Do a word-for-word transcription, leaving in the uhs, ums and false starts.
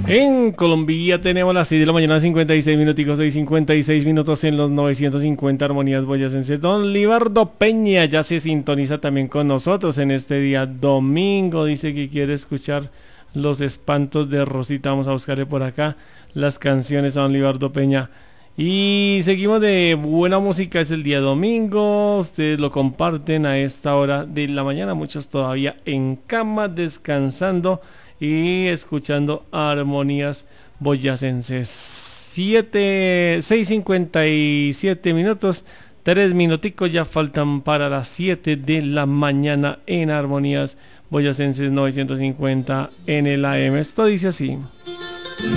En Colombia tenemos las seis de la mañana, cincuenta y seis minuticos, seis cincuenta y seis minutos en los novecientos cincuenta Armonías Boyacenses. Don Libardo Peña ya se sintoniza también con nosotros en este día domingo. Dice que quiere escuchar Los Espantos de Rosita. Vamos a buscarle por acá las canciones a don Libardo Peña. Y seguimos de buena música, es el día domingo, ustedes lo comparten a esta hora de la mañana, muchos todavía en cama, descansando y escuchando Armonías Boyacenses. siete, seis cincuenta y siete minutos, tres minuticos ya faltan para las siete de la mañana en Armonías Boyacenses novecientos cincuenta en el A M. Esto dice así.